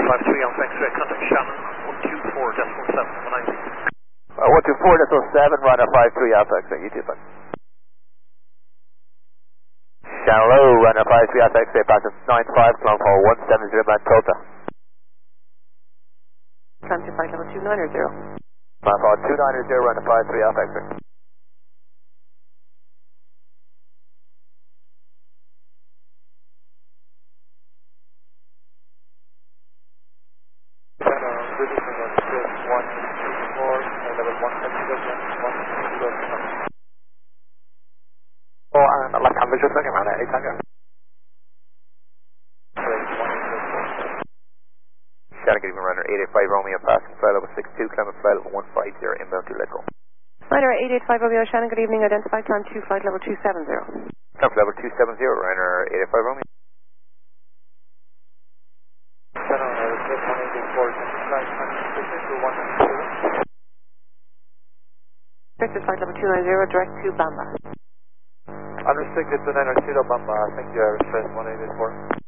53 Alpha X-ray, contact Shannon, 124.719. 124.7, runner 53 Alpha X-ray, you too, bud. Shannon low, runner 53 Alpha X-ray, passing 95, climb for 170 Mantosa. Climb to flight level 290. Climb for 290, runner 53 Alpha X-ray. And the left-hand visual second round at 8 Tango. Shannon Gideon runner 885 Romeo passing flight level 62, climbing flight level 150 inbound to Leco. Runner 885 Romeo, Shannon, good evening, identified climb to flight level 270. Climb level 270, runner 885 Romeo. Shannon, 184, Directed flight level 290, direct to Bamba. Unrestricted to 9 Kilo Bamba, thank you, Air Express 184.